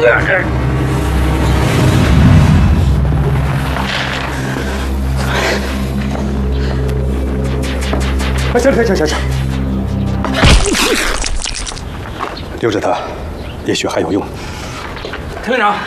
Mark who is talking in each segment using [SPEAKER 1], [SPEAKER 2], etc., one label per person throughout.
[SPEAKER 1] 行，留着他，也许还有用。
[SPEAKER 2] 田连长，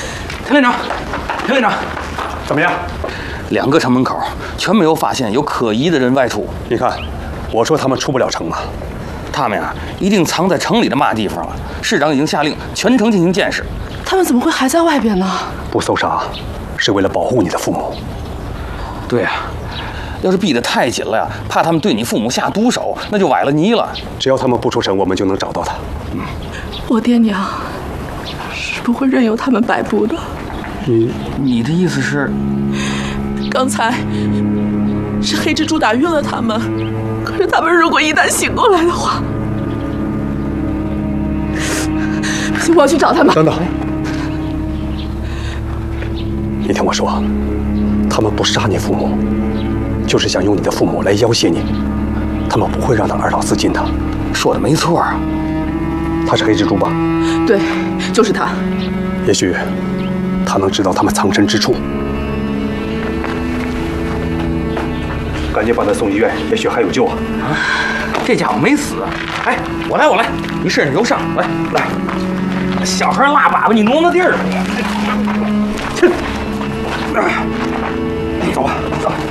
[SPEAKER 1] 怎么样
[SPEAKER 2] ？2个城门口全没有发现有可疑的人外出。
[SPEAKER 1] 你看，我说他们出不了城嘛。
[SPEAKER 2] 他们呀，一定藏在城里的嘛地方了。市长已经下令全城进行监视。
[SPEAKER 3] 他们怎么会还在外边呢？
[SPEAKER 1] 不搜查，是为了保护你的父母。
[SPEAKER 2] 对呀。要是逼得太紧了呀，怕他们对你父母下毒手，那就崴了泥了。
[SPEAKER 1] 只要他们不出城，我们就能找到他。
[SPEAKER 3] 我爹娘是不会任由他们摆布的。
[SPEAKER 2] 你的意思是？
[SPEAKER 3] 刚才是黑蜘蛛打晕了他们，可是他们如果一旦醒过来的话，不行，我要去找他们。
[SPEAKER 1] 等等，你听我说，他们不杀你父母，就是想用你的父母来要挟你，他们不会让那二老四进的。
[SPEAKER 2] 说的没错啊，
[SPEAKER 1] 他是黑蜘蛛吧？
[SPEAKER 3] 对，就是他。
[SPEAKER 1] 也许他能知道他们藏身之处，赶紧把他送医院，也许还有救啊！
[SPEAKER 2] 这家伙没死。哎，我来，你身上有伤，来，小孩拉粑粑，你挪地儿。去，走吧，走。